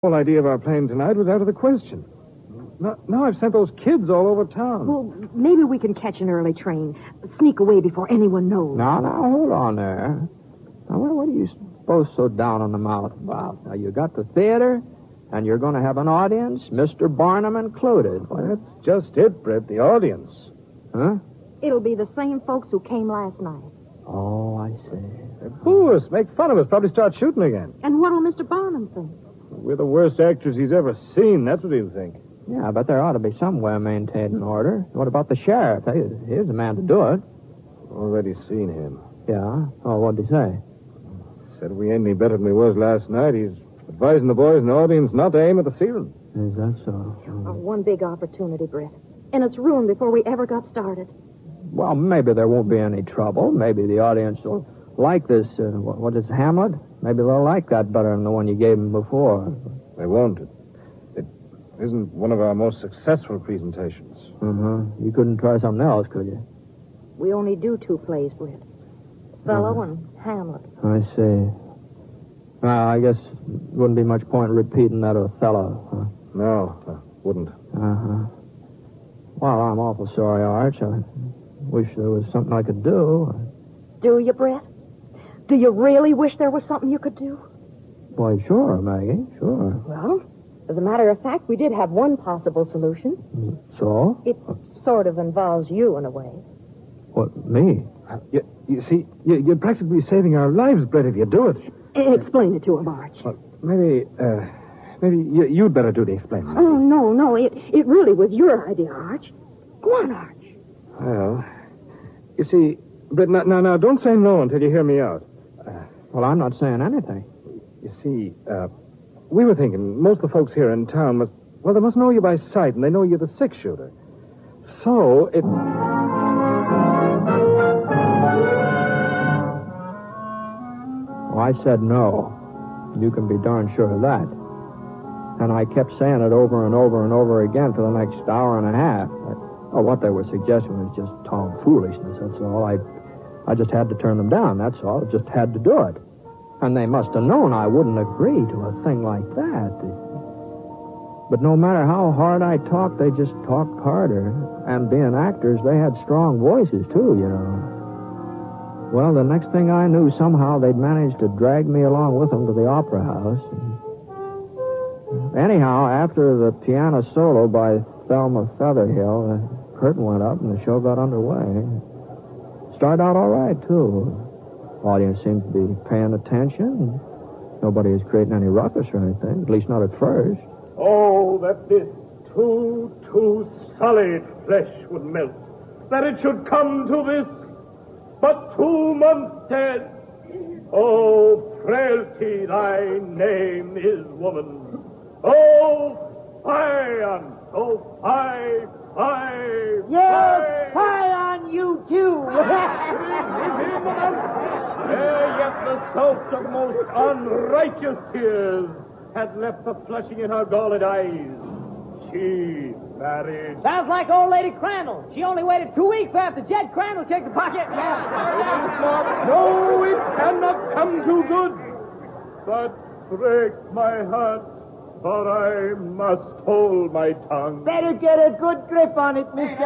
whole idea of our playing tonight was out of the question. Now I've sent those kids all over town. Well, maybe we can catch an early train. Sneak away before anyone knows. Now, hold on there. Now, what are you both so down on the mouth about? Now, you got the theater, and you're going to have an audience, Mr. Barnum included. Well, that's just it, Brett, the audience. Huh? It'll be the same folks who came last night. Oh, I see. They boo us, make fun of us, probably start shooting again. And what'll Mr. Barnum think? We're the worst actors he's ever seen. That's what he'll think. Yeah, but there ought to be some way of maintaining order. What about the sheriff? He's the man to do it. Already seen him. Yeah? Oh, what'd he say? Said we ain't any better than we was last night. He's advising the boys in the audience not to aim at the ceiling. Is that so? One big opportunity, Britt. And it's ruined before we ever got started. Well, maybe there won't be any trouble. Maybe the audience will like this, what is Hamlet? Maybe they'll like that better than the one you gave them before. They won't. It isn't one of our most successful presentations. Mm-hmm. You couldn't try something else, could you? We only do two plays, Britt. Othello and Hamlet. I see. Well, I guess it wouldn't be much point in repeating that Othello, huh? No, wouldn't. Uh-huh. Well, I'm awful sorry, Arch. I wish there was something I could do. Do you, Britt? Do you really wish there was something you could do? Why, sure, Maggie, sure. Well, as a matter of fact, we did have one possible solution. So? It sort of involves you in a way. What, me? You see, you're practically saving our lives, Brett, if you do it. Explain it to him, Arch. Well, maybe you'd better do the explaining. Oh, no. It really was your idea, Arch. Go on, Arch. Well, you see, Brett, now, don't say no until you hear me out. Well, I'm not saying anything. You see, we were thinking most of the folks here in town they must know you by sight, and they know you're the six-shooter. So, it... Well, I said no. You can be darn sure of that. And I kept saying it over and over and over again for the next hour and a half. What they were suggesting was just tomfoolishness, that's all. I just had to turn them down, that's all. Just had to do it. And they must have known I wouldn't agree to a thing like that. But no matter how hard I talked, they just talked harder. And being actors, they had strong voices, too, you know. Well, the next thing I knew, somehow they'd managed to drag me along with them to the opera house. Anyhow, after the piano solo by Thelma Featherhill, the curtain went up and the show got underway. Started out all right, too. Audience seemed to be paying attention. Nobody was creating any ruckus or anything, at least not at first. Oh, that this too solid flesh would melt. That it should come to this, but 2 months dead. Oh, frailty, thy name is woman. Oh, Phaon, oh, Phaon. Yes, Phaon, you too. Yet the soap of most unrighteous tears had left the flushing in her galled eyes. She married. Sounds like old Lady Crandall. She only waited 2 weeks after Jed Crandall kicked the bucket. No, it cannot come too good. But break my heart, for I must hold my tongue. Better get a good grip on it, mister.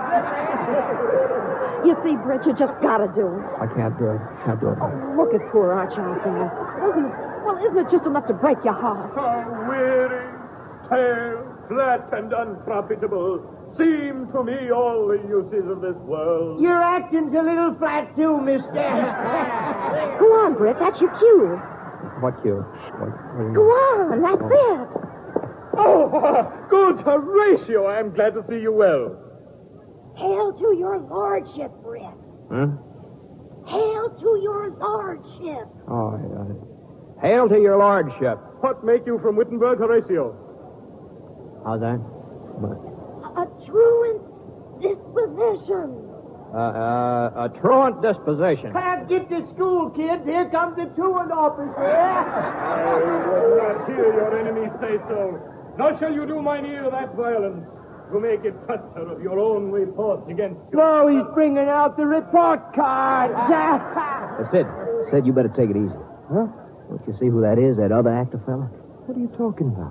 You see, Britt, you just gotta do it. I can't do it. Oh, look at poor Arch out there. Isn't it just enough to break your heart? How weary, stale, flat, and unprofitable seem to me all the uses of this world. Your acting's a little flat, too, mister. Go on, Britt, that's your cue. What cue? Go on, that's it. Oh, good Horatio. I'm glad to see you well. Hail to your lordship, Britt. Huh? Hail to your lordship. Oh, yeah. Hail to your lordship. What make you from Wittenberg, Horatio? How's that? A truant disposition. A truant disposition. Can't get to school, kids. Here comes the truant officer. I will not hear your enemy say so. Nor shall you do mine ear that violence to make it cluster of your own reports against you. No, he's bringing out the report card. Sid, you better take it easy. Huh? Don't you see who that is, that other actor fella? What are you talking about?